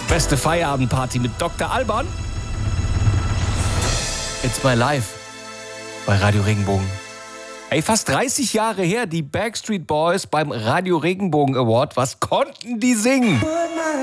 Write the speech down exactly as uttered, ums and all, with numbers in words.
Beste Feierabendparty mit Doktor Alban. It's my life bei Radio Regenbogen. Ey, fast dreißig Jahre her, die Backstreet Boys beim Radio Regenbogen Award. Was konnten die singen?